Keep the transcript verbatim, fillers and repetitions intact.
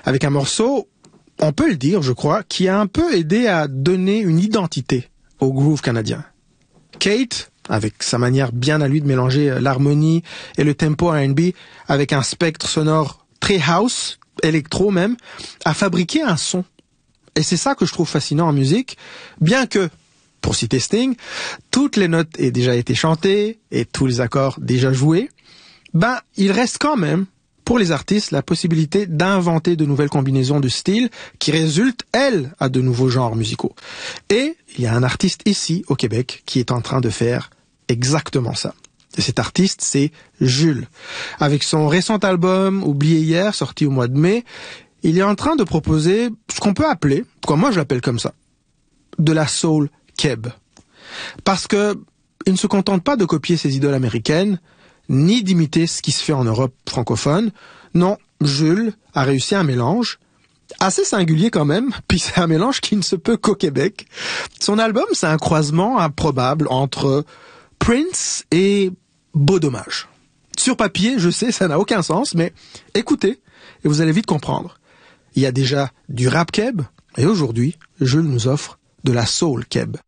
avec un morceau, on peut le dire, je crois, qui a un peu aidé à donner une identité au groove canadien. Kate, avec sa manière bien à lui de mélanger l'harmonie et le tempo R and B avec un spectre sonore très house, électro même, a fabriqué un son. Et c'est ça que je trouve fascinant en musique, bien que, pour citer Sting, toutes les notes aient déjà été chantées et tous les accords déjà joués, ben, il reste quand même, pour les artistes, la possibilité d'inventer de nouvelles combinaisons de styles qui résultent, elles, à de nouveaux genres musicaux. Et il y a un artiste ici, au Québec, qui est en train de faire exactement ça. Et cet artiste, c'est Jules. Avec son récent album « Oublié hier », sorti au mois de mai, il est en train de proposer ce qu'on peut appeler, quoi moi je l'appelle comme ça, de la soul keb. Parce que il ne se contente pas de copier ses idoles américaines, ni d'imiter ce qui se fait en Europe francophone. Non, Jules a réussi un mélange assez singulier quand même, puis c'est un mélange qui ne se peut qu'au Québec. Son album, c'est un croisement improbable entre Prince et Beau Dommage. Sur papier, je sais, ça n'a aucun sens, mais écoutez, et vous allez vite comprendre. Il y a déjà du rap keb, et aujourd'hui, Jules nous offre de la soul keb.